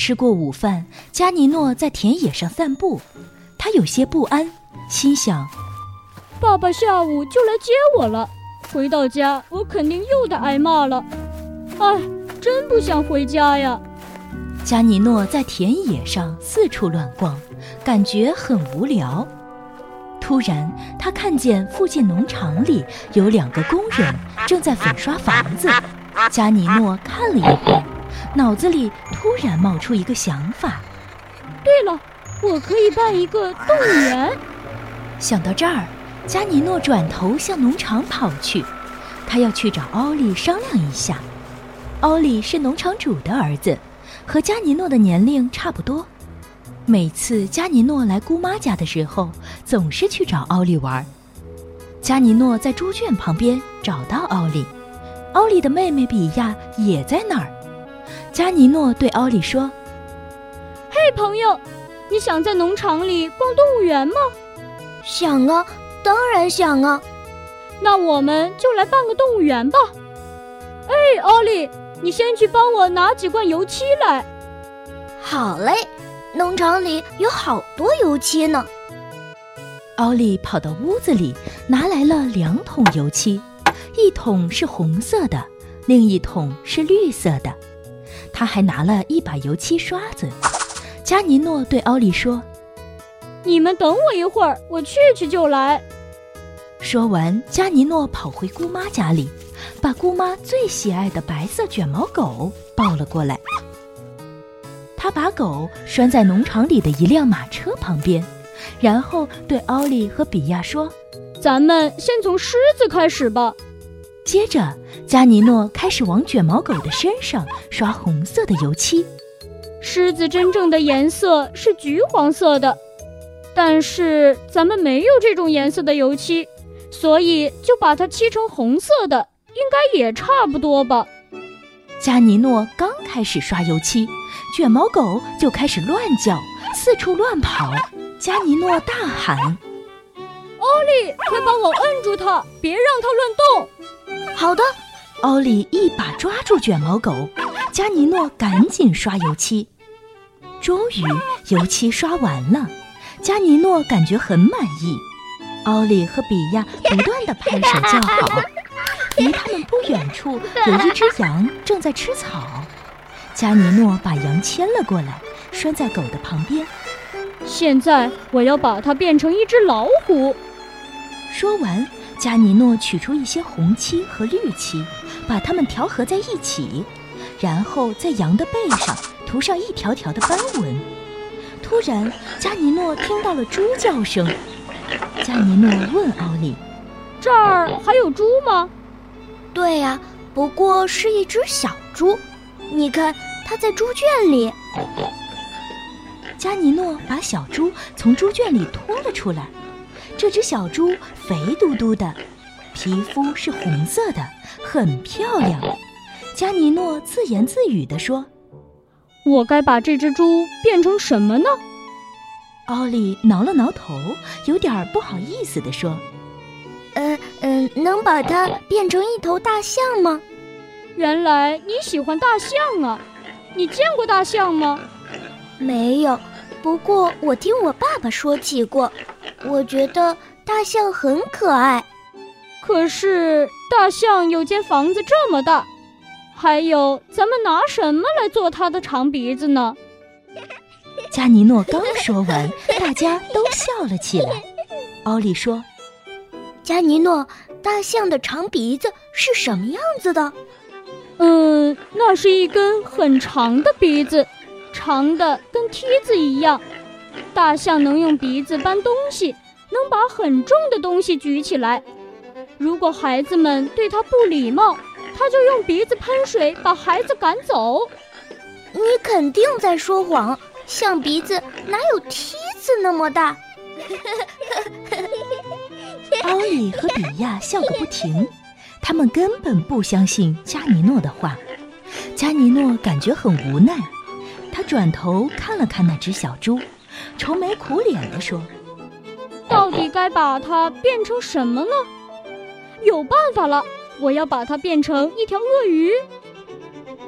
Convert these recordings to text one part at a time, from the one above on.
吃过午饭，加尼诺在田野上散步，他有些不安，心想： 爸爸下午就来接我了，回到家我肯定又得挨骂了。哎，真不想回家呀。 加尼诺在田野上四处乱逛，感觉很无聊。突然，他看见附近农场里有2个工人正在粉刷房子。加尼诺看了一会儿，脑子里突然冒出一个想法。 对了，我可以办一个动物园。 想到这儿，加尼诺转头向农场跑去，他要去找奥利商量一下。奥利是农场主的儿子，和加尼诺的年龄差不多。每次加尼诺来姑妈家的时候，总是去找奥利玩。加尼诺在猪圈旁边找到奥利，奥利的妹妹比亚也在那儿。加尼诺对奥利说： 嘿，朋友，你想在农场里逛动物园吗？ 想啊，当然想啊。 那我们就来办个动物园吧。哎，奥利，你先去帮我拿几罐油漆来。 好嘞，农场里有好多油漆呢。 奥利跑到屋子里，拿来了2桶油漆，一桶是红色的，另一桶是绿色的。他还拿了一把油漆刷子。加尼诺对奥利说： 你们等我一会儿，我去就来。 说完，加尼诺跑回姑妈家里，把姑妈最喜爱的白色卷毛狗抱了过来。他把狗拴在农场里的一辆马车旁边，然后对奥利和比亚说： 咱们先从狮子开始吧。 接着，加尼诺开始往卷毛狗的身上刷红色的油漆。 狮子真正的颜色是橘黄色的，但是咱们没有这种颜色的油漆，所以就把它漆成红色的，应该也差不多吧。 加尼诺刚开始刷油漆，卷毛狗就开始乱叫，四处乱跑。加尼诺大喊： 奥利，快帮我摁住它，别让它乱动。 好的。 奥利一把抓住卷毛狗，加尼诺赶紧刷油漆。终于油漆刷完了，加尼诺感觉很满意。奥利和比亚不断地拍手叫好。离他们不远处有一只羊正在吃草。加尼诺把羊牵了过来，拴在狗的旁边。 现在我要把它变成一只老虎。 说完，加尼诺取出一些红漆和绿漆，把它们调和在一起，然后在羊的背上涂上一条条的斑纹。突然，加尼诺听到了猪叫声。加尼诺问奥利： 这儿还有猪吗？ 对呀，不过是一只小猪。你看，它在猪圈里。 加尼诺把小猪从猪圈里拖了出来。这只小猪肥嘟嘟的，皮肤是红色的，很漂亮。加尼诺自言自语地说： 我该把这只猪变成什么呢？ 奥利挠了挠头，有点不好意思地说： 能把它变成一头大象吗？ 原来你喜欢大象啊！你见过大象吗？ 没有，不过我听我爸爸说起过。我觉得大象很可爱。 可是大象有间房子这么大，还有咱们拿什么来做它的长鼻子呢？ 加尼诺刚说完，大家都笑了起来。奥利说： 加尼诺，大象的长鼻子是什么样子的？ 那是一根很长的鼻子，长的跟梯子一样。大象能用鼻子搬东西，能把很重的东西举起来。如果孩子们对它不礼貌，它就用鼻子喷水把孩子赶走。 你肯定在说谎，象鼻子哪有梯子那么大？ 奥利和比亚笑个不停，他们根本不相信加尼诺的话。加尼诺感觉很无奈，他转头看了看那只小猪，愁眉苦脸地说： 到底该把它变成什么呢？有办法了，我要把它变成一条鳄鱼。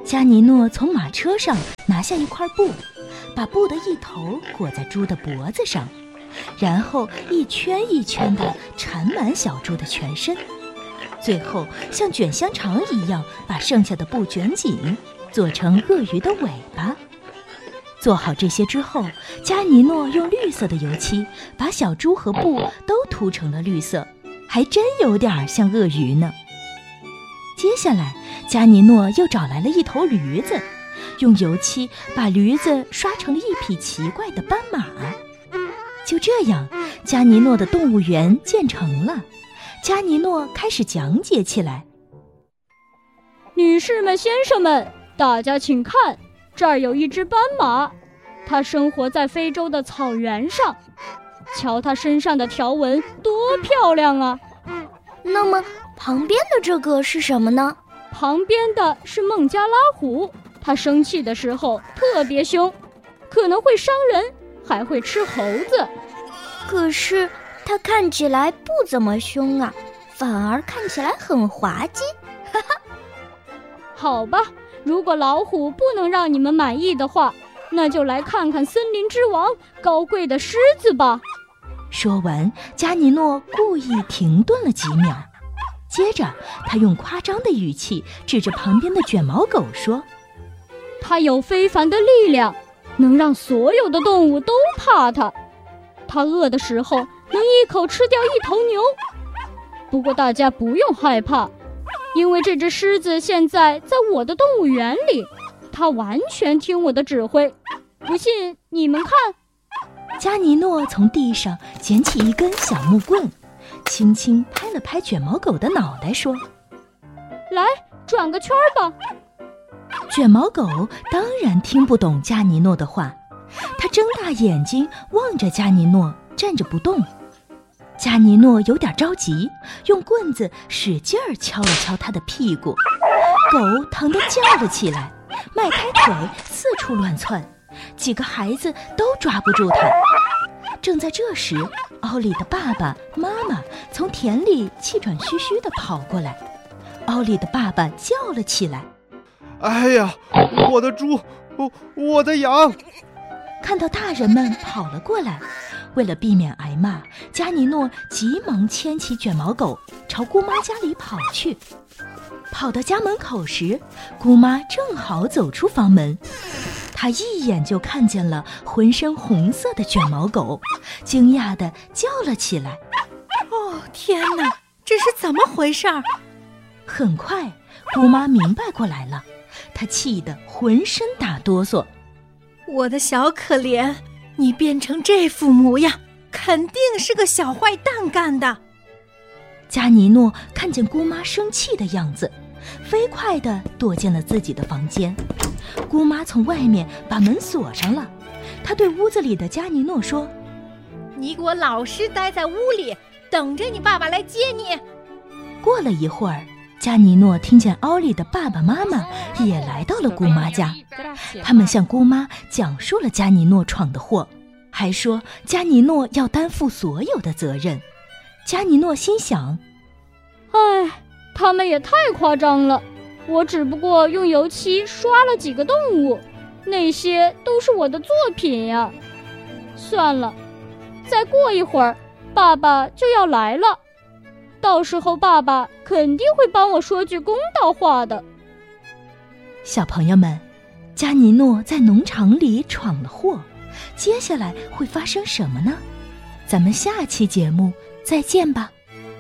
加尼诺从马车上拿下一块布，把布的一头裹在猪的脖子上，然后一圈一圈地缠满小猪的全身，最后像卷香肠一样把剩下的布卷紧，做成鳄鱼的尾巴。做好这些之后，加尼诺用绿色的油漆把小猪和布都涂成了绿色，还真有点像鳄鱼呢。接下来，加尼诺又找来了一头驴子，用油漆把驴子刷成了一匹奇怪的斑马。就这样，加尼诺的动物园建成了。加尼诺开始讲解起来： 女士们、先生们，大家请看，这儿有一只斑马，它生活在非洲的草原上。瞧它身上的条纹多漂亮啊！ 那么旁边的这个是什么呢？ 旁边的是孟加拉虎，它生气的时候特别凶，可能会伤人，还会吃猴子。 可是它看起来不怎么凶啊，反而看起来很滑稽。哈哈。 好吧，如果老虎不能让你们满意的话，那就来看看森林之王高贵的狮子吧。 说完，加尼诺故意停顿了几秒，接着他用夸张的语气指着旁边的卷毛狗说： 它有非凡的力量，能让所有的动物都怕它。它饿的时候能一口吃掉一头牛。不过大家不用害怕，因为这只狮子现在在我的动物园里，它完全听我的指挥。不信你们看。 加尼诺从地上捡起一根小木棍，轻轻拍了拍卷毛狗的脑袋说： 来，转个圈吧。 卷毛狗当然听不懂加尼诺的话，他睁大眼睛望着加尼诺，站着不动。加尼诺有点着急，用棍子使劲儿敲了敲他的屁股，狗疼得叫了起来，迈开腿四处乱窜，几个孩子都抓不住他。正在这时，奥利的爸爸妈妈从田里气喘吁吁地跑过来。奥利的爸爸叫了起来： 哎呀，我的猪，我的羊！ 看到大人们跑了过来，为了避免挨骂，加尼诺急忙牵起卷毛狗朝姑妈家里跑去。跑到家门口时，姑妈正好走出房门，她一眼就看见了浑身红色的卷毛狗，惊讶地叫了起来： 哦，天哪，这是怎么回事？ 很快姑妈明白过来了，她气得浑身打哆嗦。 我的小可怜，你变成这副模样，肯定是个小坏蛋干的。 加尼诺看见姑妈生气的样子，飞快地躲进了自己的房间。姑妈从外面把门锁上了，她对屋子里的加尼诺说： 你给我老实待在屋里，等着你爸爸来接你。 过了一会儿，加尼诺听见奥利的爸爸妈妈也来到了姑妈家，他们向姑妈讲述了加尼诺闯的祸，还说加尼诺要担负所有的责任。加尼诺心想： 唉，他们也太夸张了，我只不过用油漆刷了几个动物，那些都是我的作品呀。算了，再过一会儿爸爸就要来了，到时候爸爸肯定会帮我说句公道话的。 小朋友们，加尼诺在农场里闯了祸，接下来会发生什么呢？咱们下期节目再见吧。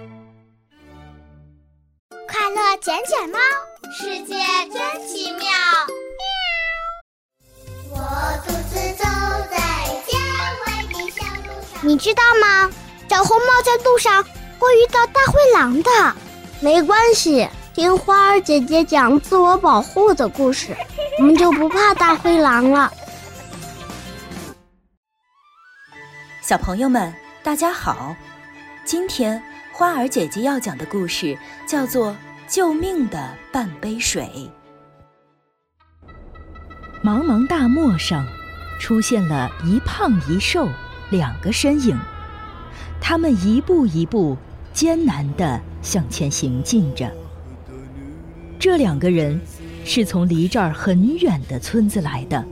快乐捡捡猫，世界真奇妙。我独自走在郊外的小路上。 你知道吗？小红帽在路上会遇到大灰狼的。没关系，听花儿姐姐讲自我保护的故事，我们就不怕大灰狼了。 小朋友们，大家好，今天花儿姐姐要讲的故事叫做《救命的半杯水》。茫茫大漠上出现了一胖一瘦两个身影，他们一步一步艰难地向前行进着。这两个人是从离这儿很远的村子来的。